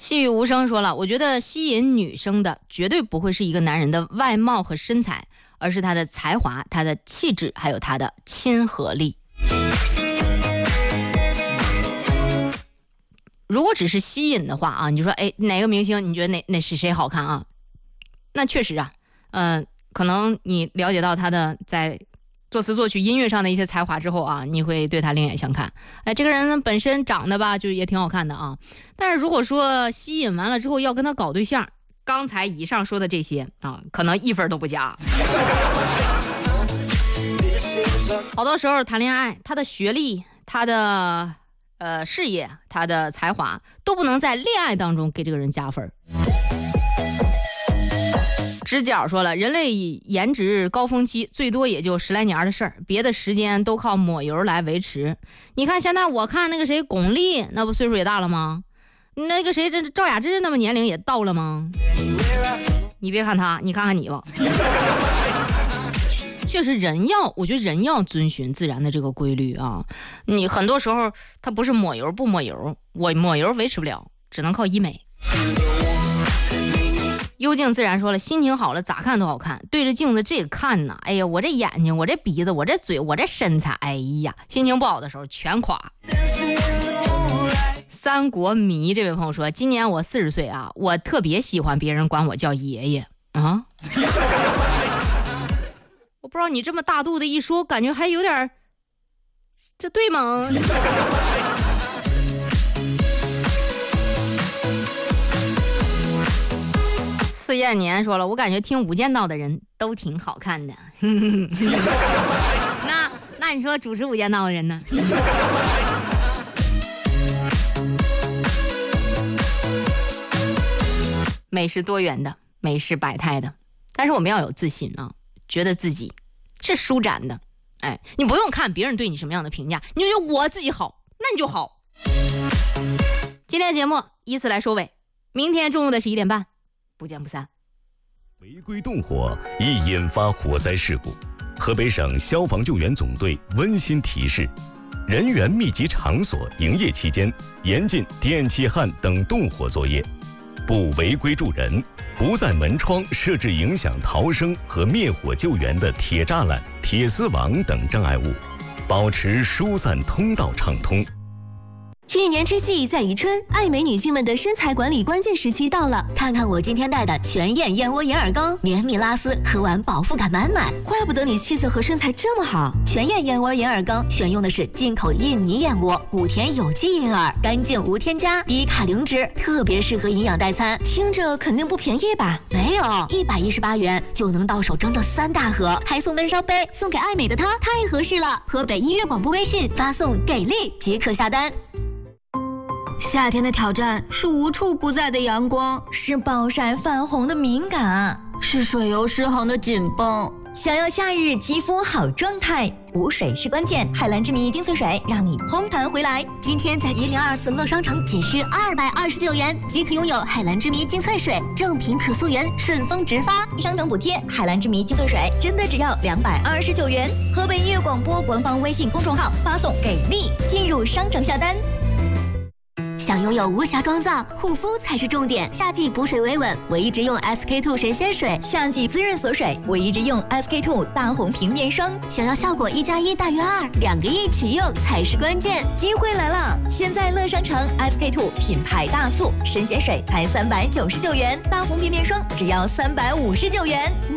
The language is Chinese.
细雨无声说了，我觉得吸引女生的绝对不会是一个男人的外貌和身材，而是他的才华、他的气质，还有他的亲和力。如果只是吸引的话啊，你说哎哪个明星你觉得哪是谁好看啊？那确实啊，可能你了解到他的在作词作曲音乐上的一些才华之后啊，你会对他另眼相看。哎，这个人本身长得吧就也挺好看的啊，但是如果说吸引完了之后要跟他搞对象，刚才以上说的这些啊，可能1分都不加。好多时候谈恋爱，他的学历、他的事业、他的才华都不能在恋爱当中给这个人加分。直角说了，人类颜值高峰期最多也就10来年的事儿，别的时间都靠抹油来维持。你看现在我看那个谁巩俐，那不岁数也大了吗？那个谁这赵雅芝那么年龄也到了吗？你别看他，你看看你吧。确实我觉得人要遵循自然的这个规律啊。你很多时候他不是抹油不抹油，我抹油维持不了，只能靠医美。幽静自然说了，心情好了咋看都好看，对着镜子这个看呢，哎呀，我这眼睛，我这鼻子，我这嘴，我这身材，哎呀，心情不好的时候全垮。三国迷这位朋友说，今年我40岁啊，我特别喜欢别人管我叫爷爷啊。我不知道你这么大度的一说，感觉还有点，这对吗？次艳年说了，我感觉听无间道的人都挺好看的。那你说主持无间道的人呢？美是多元的，美是百态的，但是我们要有自信啊，觉得自己是舒展的。哎，你不用看别人对你什么样的评价，你就觉得我自己好，那你就好。今天的节目以此来收尾，明天中午的11点半不见不散。 违规动火易引发火灾事故，河北省消防救援总队温馨提示：人员密集场所营业期间，严禁电气焊等动火作业，不违规助人，不在门窗设置影响逃生和灭火救援的铁栅栏、铁丝网等障碍物，保持疏散通道畅通。 一年之计在于春，爱美女性们的身材管理关键时期到了。看看我今天带的全燕燕窝眼耳膏，绵密拉丝，喝完饱腹感满满。怪不得你气色和身材这么好。全燕燕窝眼耳膏选用的是进口印尼燕窝，5天有机银耳，干净无添加，低卡零脂，特别适合营养代餐。听着肯定不便宜吧？没有，118元就能到手整整3大盒，还送温烧杯，送给爱美的她太合适了。河北音乐广播微信发送给力即可下单。夏天的挑战是无处不在的阳光， 是暴晒泛红的敏感， 是水油失衡的紧绷。 想要夏日肌肤好状态，补水是关键。海蓝之谜精粹水让你烘弹回来。 今天在1024乐商城仅需229元即可拥有海蓝之谜精粹水，正品可溯源，顺丰直发， 商城补贴。海蓝之谜精粹水真的只要229元。河北音乐广播官方微信公众号发送给力，进入商城下单。 想拥有无瑕妆造，护肤才是重点。夏季补水维稳，我一直用 SK2 神仙水； 夏季滋润锁水，我一直用 SK2 大红平面霜。 想要效果1+1大于2，2个一起用才是关键。 机会来了！现在乐商城 SK2 品牌大促，神仙水才399元，大红平面霜只要359元。